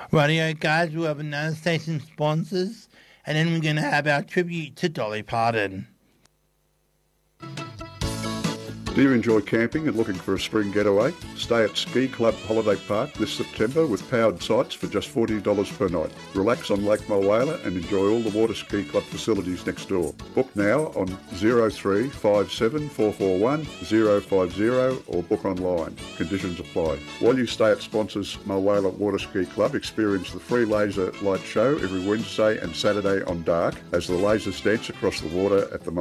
Radio guys, we'll have another station sponsors, and then we're going to have our tribute to Dolly Parton. Do you enjoy camping and looking for a spring getaway? Stay at Ski Club Holiday Park this September with powered sites for just $40 per night. Relax on Lake Mulwala and enjoy all the Water Ski Club facilities next door. Book now on 0357 441 050 or book online. Conditions apply. While you stay at sponsors Mulwala Water Ski Club, experience the free laser light show every Wednesday and Saturday on Dark as the lasers dance across the water at the